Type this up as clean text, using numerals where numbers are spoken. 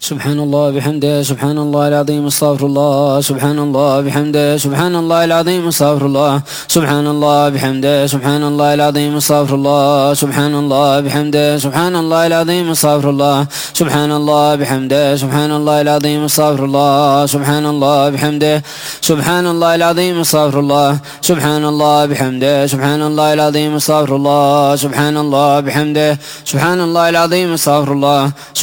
سبحان الله بحمده سبحان الله العظيم استغفر الله سبحان الله بحمده سبحان الله العظيم استغفر الله سبحان الله بحمده سبحان الله العظيم استغفر الله سبحان الله بحمده سبحان الله العظيم استغفر الله سبحان الله بحمده سبحان الله العظيم استغفر الله سبحان الله بحمده سبحان الله العظيم استغفر الله سبحان الله بحمده سبحان الله العظيم استغفر الله سبحان الله بحمده سبحان الله العظيم استغفر الله